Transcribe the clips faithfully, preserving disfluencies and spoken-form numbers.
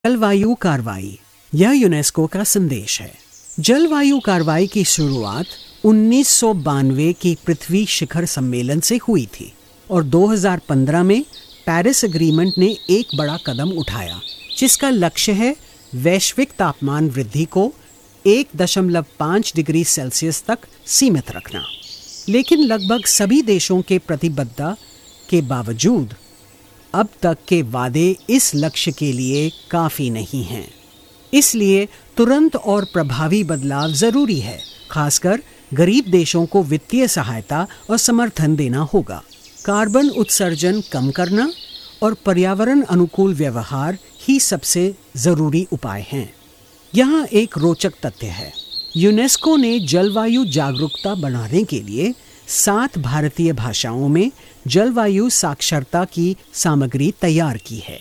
जलवायु कार्रवाई, यह यूनेस्को का संदेश है। जलवायु कार्रवाई की शुरुआत उन्नीस सौ बानवे की पृथ्वी शिखर सम्मेलन से हुई थी और दो हज़ार पंद्रह में पेरिस एग्रीमेंट ने एक बड़ा कदम उठाया, जिसका लक्ष्य है वैश्विक तापमान वृद्धि को एक दशमलव पाँच डिग्री सेल्सियस तक सीमित रखना। लेकिन लगभग सभी देशों के प्रतिबद्धता के बावजूद अब तक के वादे इस लक्ष्य के लिए काफी नहीं हैं। इसलिए तुरंत और प्रभावी बदलाव जरूरी है। खासकर गरीब देशों को वित्तीय सहायता और समर्थन देना होगा। कार्बन उत्सर्जन कम करना और पर्यावरण अनुकूल व्यवहार ही सबसे जरूरी उपाय हैं। यहाँ एक रोचक तथ्य है। यूनेस्को ने जलवायु जागरूकता बढ़ाने के लिए सात भारतीय भाषाओं में जलवायु साक्षरता की सामग्री तैयार की है।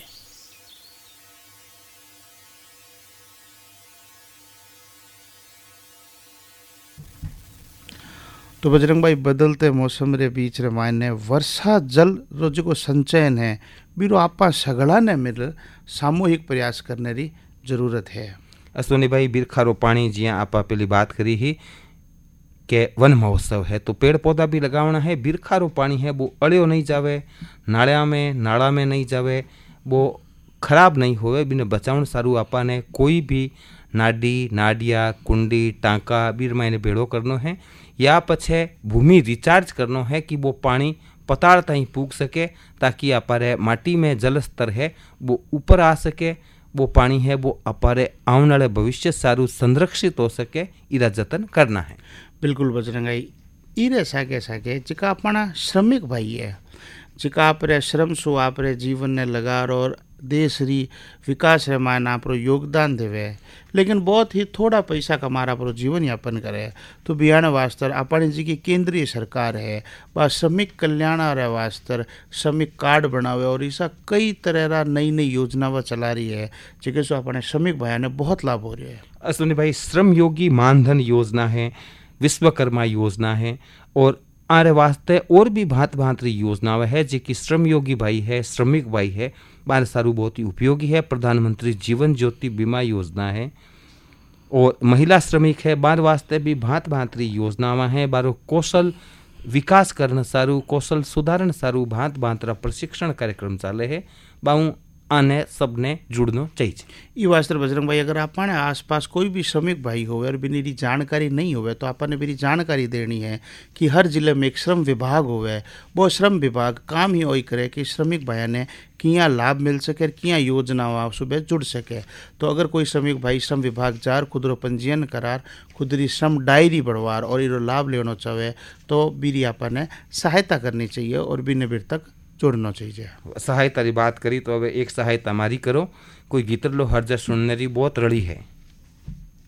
तो बजरंग भाई, बदलते मौसम रे बीच रे मायने वर्षा जल रो जो संचयन है बीरो आपा सगड़ा ने मिल सामूहिक प्रयास करने री जरूरत है। अश्विनी भाई, बिरखारो पानी जिया आपा पहली बात करी ही के वन महोत्सव है तो पेड़ पौधा भी लगावना है। बिरखारो पानी है वो अड़ियो नहीं जावे, नाड़ा में नाला में नहीं जावे, वो खराब नहीं होवे। बिने बचावन सारू आपा ने कोई भी नाडी नाडिया कुंडी टाँका बीर मायने भेड़ो करनो है या पछे भूमि रिचार्ज करनो है कि वो पानी पताड़ ताई पूग सके, ताकि अपारे माटी में जल स्तर है वो ऊपर आ सके। वो पानी है वो अपारे आने वाले भविष्य सारू संरक्षित हो सके, इरा जतन करना है। बिल्कुल बजरंग भाई, इरे साके साके जिका अपना श्रमिक भाई है, जिका आपरे श्रम सु आपरे जीवन ने लगा और देश री विकास रे मान आपरो योगदान देवे, लेकिन बहुत ही थोड़ा पैसा कमा आपरो जीवन यापन करे। तो बियाण वास्तर अपने जी की केंद्रीय सरकार है वह श्रमिक कल्याण रे वास्तर श्रमिक कार्ड बनावे और ऐसा कई तरह रा नई नई योजना वह चला रही है, जिके सो अपने श्रमिक भाई ने बहुत लाभ हो रहा है। अश्विनी भाई, श्रम योगी मानधन योजना है, विश्वकर्मा योजना है और आरे वास्ते और भी भांत भांत री योजनाएं है जिकी श्रम योगी भाई है, श्रमिक भाई है, बार सारू बहुत ही उपयोगी है। प्रधानमंत्री जीवन ज्योति बीमा योजना है और महिला श्रमिक है, बार वास्ते भी भांत भांत री योजनाएं हैं। बारो कौशल विकास करना सारू, कौशल सुधारण सारू भांत भांत रा प्रशिक्षण कार्यक्रम चाले है। बाऊ आने सबने जुड़ना चाहिए। ये वास्ते बजरंग भाई, अगर आपने आसपास कोई भी श्रमिक भाई हो और मेरी जानकारी नहीं होवे तो आपने मेरी जानकारी देनी है कि हर जिले में एक श्रम विभाग होवे। वो श्रम विभाग काम ही वही करे कि श्रमिक भाई ने किया लाभ मिल सके, किया योजना सुबह जुड़ सके। तो अगर कोई श्रमिक भाई श्रम विभाग जार खुदरो पंजीयन करार, खुदरी श्रम डायरी बढ़वार और इरो लाभ लेना चाहे तो बीरी आपने सहायता करनी चाहिए और बिने बीर तक जोड़ना चाहिए। सहायता की बात करी तो अब एक सहायता हमारी करो। कोई गीत लो हर जगह सुनने री बहुत रड़ी है।